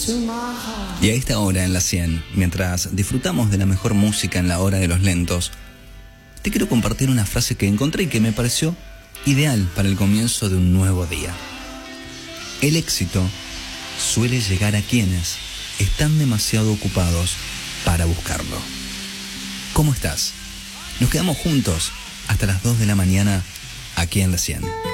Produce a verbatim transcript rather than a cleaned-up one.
Y a esta hora en la cien, mientras disfrutamos de la mejor música en la hora de los lentos, te quiero compartir una frase que encontré y que me pareció ideal para el comienzo de un nuevo día. El éxito suele llegar a quienes están demasiado ocupados para buscarlo. ¿Cómo estás? Nos quedamos juntos hasta las dos de la mañana aquí en la cien.